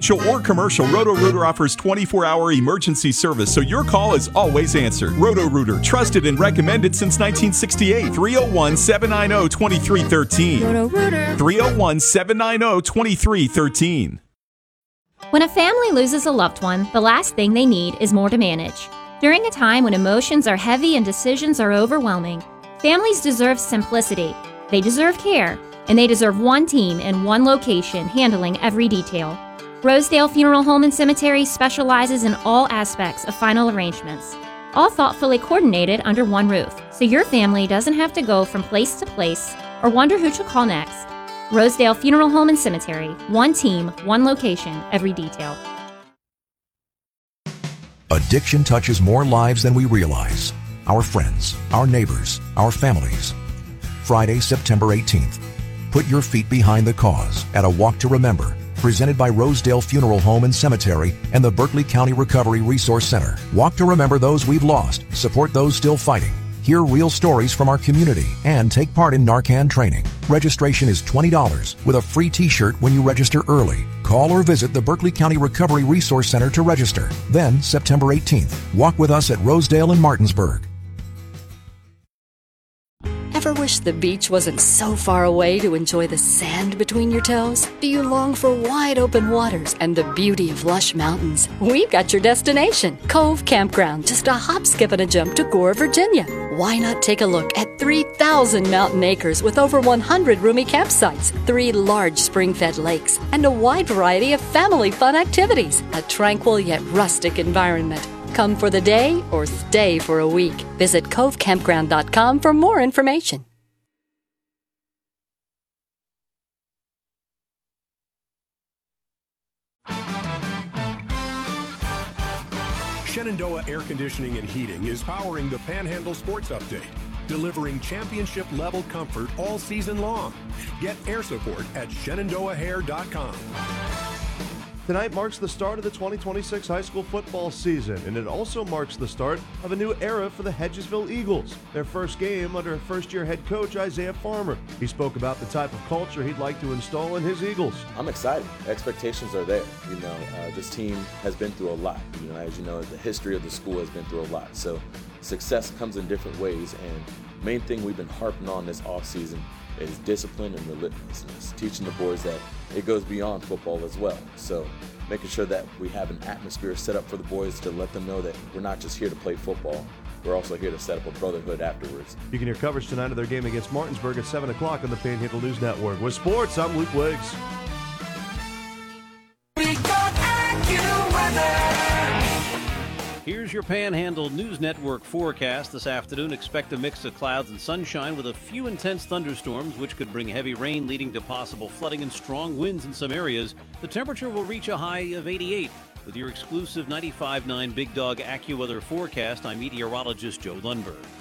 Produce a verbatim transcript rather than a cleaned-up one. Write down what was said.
residential or commercial, Roto-Rooter offers twenty-four hour emergency service, so your call is always answered. Roto-Rooter, trusted and recommended since nineteen sixty-eight. three oh one, seven nine zero, two three one three. Roto-Rooter. three oh one, seven nine zero, two three one three. When a family loses a loved one, the last thing they need is more to manage. During a time when emotions are heavy and decisions are overwhelming, families deserve simplicity. They deserve care, and they deserve one team in one location handling every detail. Rosedale Funeral Home and Cemetery specializes in all aspects of final arrangements, all thoughtfully coordinated under one roof, so your family doesn't have to go from place to place or wonder who to call next. Rosedale Funeral Home and Cemetery, one team, one location, every detail. Addiction touches more lives than we realize. Our friends, our neighbors, our families. Friday, September eighteenth. Put your feet behind the cause at a Walk to Remember, presented by Rosedale Funeral Home and Cemetery and the Berkeley County Recovery Resource Center. Walk to remember those we've lost, support those still fighting, hear real stories from our community, and take part in Narcan training. Registration is twenty dollars with a free t-shirt when you register early. Call or visit the Berkeley County Recovery Resource Center to register. Then, September eighteenth, walk with us at Rosedale and Martinsburg. Ever wish the beach wasn't so far away to enjoy the sand between your toes? Do you long for wide open waters and the beauty of lush mountains? We've got your destination, Cove Campground, just a hop, skip, and a jump to Gore, Virginia. Why not take a look at three thousand mountain acres with over one hundred roomy campsites, three large spring-fed lakes, and a wide variety of family fun activities? A tranquil yet rustic environment. Come for the day or stay for a week. Visit cove campground dot com for more information. Shenandoah Air Conditioning and Heating is powering the Panhandle Sports Update, delivering championship-level comfort all season long. Get air support at shenandoah hair dot com. Tonight marks the start of the twenty twenty-six high school football season, and it also marks the start of a new era for the Hedgesville Eagles, their first game under first-year head coach Isaiah Farmer. He spoke about the type of culture he'd like to install in his Eagles. I'm excited. Expectations are there. You know, uh, this team has been through a lot. You know, as you know, the history of the school has been through a lot. So success comes in different ways, and the main thing we've been harping on this offseason is discipline and relentlessness, teaching the boys that it goes beyond football as well. So making sure that we have an atmosphere set up for the boys to let them know that we're not just here to play football, we're also here to set up a brotherhood afterwards. You can hear coverage tonight of their game against Martinsburg at seven o'clock on the Panhandle News Network. With sports, I'm Luke Wiggs. We got AccuWeather. Here's your Panhandle News Network forecast this afternoon. Expect a mix of clouds and sunshine with a few intense thunderstorms, which could bring heavy rain leading to possible flooding and strong winds in some areas. The temperature will reach a high of eighty-eight. With your exclusive ninety-five point nine Big Dog AccuWeather forecast, I'm meteorologist Joe Lundberg.